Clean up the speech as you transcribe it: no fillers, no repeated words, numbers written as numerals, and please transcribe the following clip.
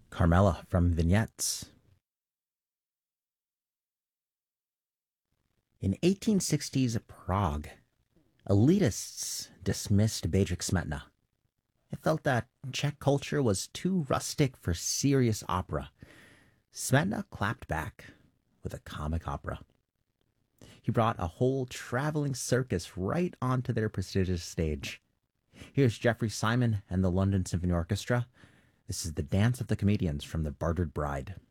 Carmela from Vignettes. In 1860s Prague, elitists dismissed Bedřich Smetana. They felt that Czech culture was too rustic for serious opera. Smetana clapped back with a comic opera. He brought a whole traveling circus right onto their prestigious stage. Here's Jeffrey Simon and the London Symphony Orchestra. This is The Dance of the Comedians from The Bartered Bride.